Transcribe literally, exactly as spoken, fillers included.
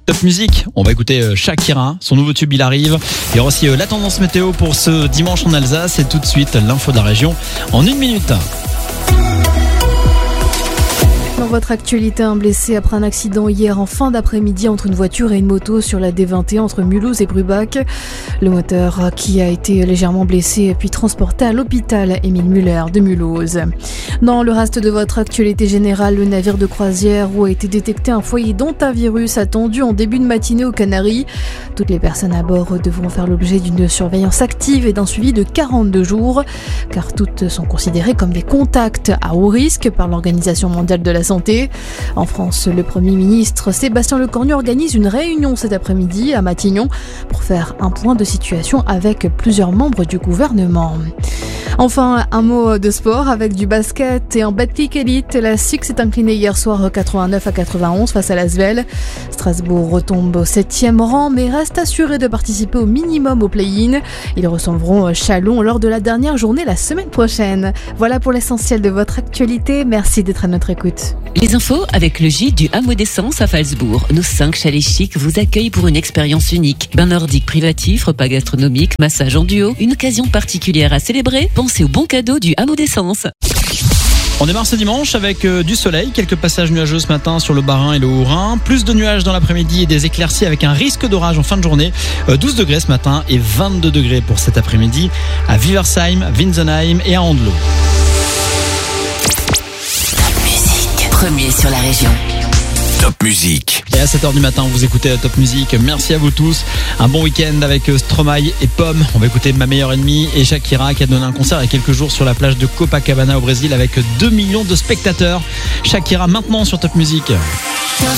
Top Musique, on va écouter Shakira, son nouveau tube il arrive. Il y aura aussi la tendance météo pour ce dimanche en Alsace et tout de suite l'info de la région en une minute. Dans votre actualité, un blessé après un accident hier en fin d'après-midi entre une voiture et une moto sur la D vingt et un entre Mulhouse et Brubach. Le moteur qui a été légèrement blessé puis transporté à l'hôpital Émile Muller de Mulhouse. Dans le reste de votre actualité générale, le navire de croisière où a été détecté un foyer d'hantavirus attendu en début de matinée aux Canaries. Toutes les personnes à bord devront faire l'objet d'une surveillance active et d'un suivi de quarante-deux jours, car toutes sont considérées comme des contacts à haut risque par l'Organisation mondiale de la santé. En France, le Premier ministre Sébastien Lecornu organise une réunion cet après-midi à Matignon pour faire un point de situation avec plusieurs membres du gouvernement. Enfin, un mot de sport avec du basket et en Betclic Elite. La S U C s'est inclinée hier soir quatre-vingt-neuf à quatre-vingt-onze face à l'Asvel. Strasbourg retombe au septième rang mais reste assuré de participer au minimum au play-in. Ils recevront Chalon lors de la dernière journée la semaine prochaine. Voilà pour l'essentiel de votre actualité. Merci d'être à notre écoute. Les infos avec le gîte du Hameau d'Essence à Phalsbourg. Nos cinq chalets chics vous accueillent pour une expérience unique. Bain nordique privatif, repas gastronomique, massage en duo. Une occasion particulière à célébrer. Pensez au bon cadeau du Hameau d'Essence. On démarre ce dimanche avec euh, du soleil, quelques passages nuageux ce matin sur le Bas-Rhin et le Haut-Rhin, plus de nuages dans l'après-midi et des éclaircies avec un risque d'orage en fin de journée, euh, douze degrés ce matin et vingt-deux degrés pour cet après-midi à Viversheim, Winsenheim et à Andelot. Top Musique, premier sur la région. Top Musique. Et à sept heures du matin, vous écoutez Top Musique. Merci à vous tous. Un bon week-end avec Stromae et Pomme. On va écouter Ma meilleure ennemie et Shakira qui a donné un concert il y a quelques jours sur la plage de Copacabana au Brésil avec deux millions de spectateurs. Shakira maintenant sur Top Musique.